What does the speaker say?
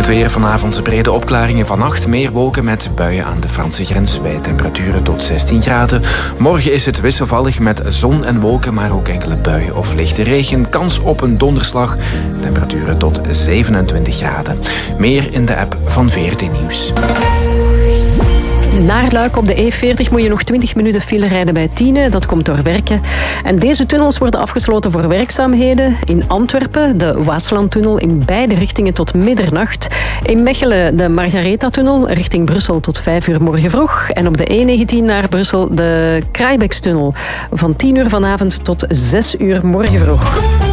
weer vanavond brede opklaringen. Vannacht meer wolken met buien aan de Franse grens bij temperaturen tot 16 graden. Morgen is het wisselvallig met zon en wolken, maar ook enkele buien of lichte regen. Kans op een donderslag. Temperaturen tot 27 graden. Meer in de app van VRT Nieuws. Naar Luik op de E40 moet je nog 20 minuten file rijden bij Tiene. Dat komt door werken. En deze tunnels worden afgesloten voor werkzaamheden. In Antwerpen de Waaslandtunnel in beide richtingen tot middernacht. In Mechelen de Margaretha-tunnel richting Brussel tot 5 uur morgen vroeg. En op de E19 naar Brussel de Kraaibekstunnel van 10 uur vanavond tot 6 uur morgen vroeg.